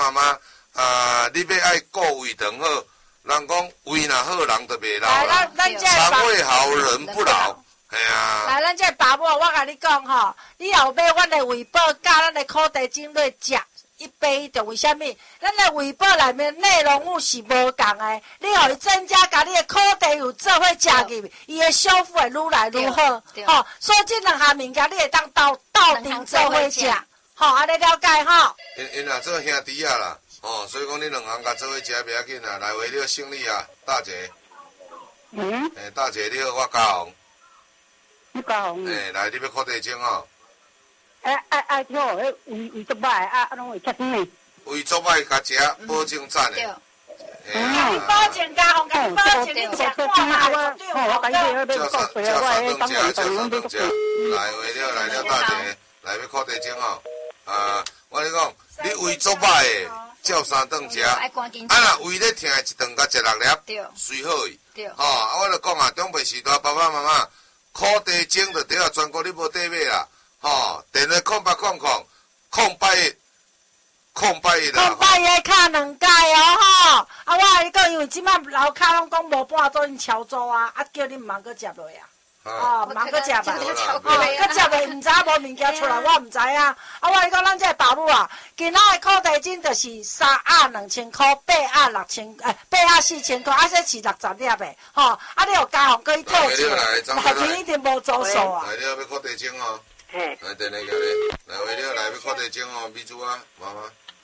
妈妈你要爱顾胃肠好，人讲胃若好，人就袂老啦。肠胃好，人不老。系啊。 来，咱这爸母，我甲你讲吼，你后买阮的胃宝加咱的苦地精来食一杯的，为虾米？咱的胃宝内面内容物是无共的，你互伊增加，甲你的苦地有做伙食入去，伊的修复会愈来愈好。吼，所以这两项物件你会当斗阵做伙食，吼，安尼了解吼。 因若做兄弟啊啦，所以讲你两项甲做伙食袂要紧啦。来为了胜利啊，大姐。大姐你好，我嘉宏。 你嘉宏。 来你要苦地精哦。 爱跳，胃足歹，拢会吃酸的。 胃足歹，甲食保证赞的。 你保证嘉宏，甲你保证你食看下就对了。 叫三顿食。来为了大姐，来要苦地精哦。我跟你讲，你胃足歹的，照三顿食。若胃咧痛，一顿甲食6粒，随好伊。我就讲啊，长辈时代爸爸妈妈，苦地精就对啊，全国你无地买啦。电话0800，0810啦。 0810卡2届哦，我甲你讲，因为即摆楼骹拢讲无半做因超租啊，叫你毋通搁食落啊。毋通搁食吧，搁食袂毋知无物件出来，我毋知影。我甲你讲，咱这爸母啊，今仔的苦地精就是3盒2000块，8盒6000，8盒4000块，这是60粒的，你有嘉宏可以套钱，内面一定无做数啊。 来了要苦地精哦。来电话给你，来为了来要苦地精哦，秘书啊，妈妈。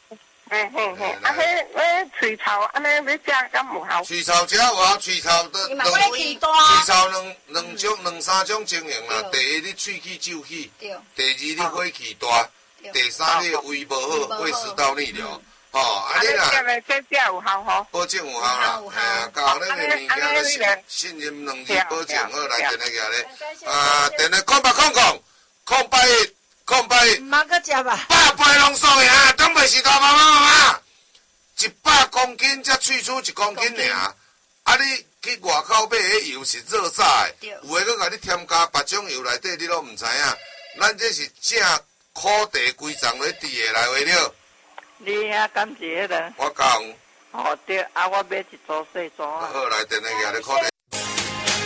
迄脆草安尼要食敢有效？ 脆草食有效，脆草都脆草两三种情形啦。第一，你喙齿皱起；第二，你火气大；第三，你胃无好，胃食道逆流。你啦， 这有效吼？ 保证有效啦。嘉宏咱的物件信任2字保证好，来电话给你。电话0810， 毋通搁食吧。 100倍拢送去啊！长辈时代妈妈，100公斤才萃取1公斤尔。你去外口买迄油是热炸的，有诶搁甲你添加别种油内底，你拢毋知影。咱这是正苦地规丛咧滴诶来话了。 你遐感谢啦。 我讲。 对，我买一组细组啊。 好，来电话给你苦地。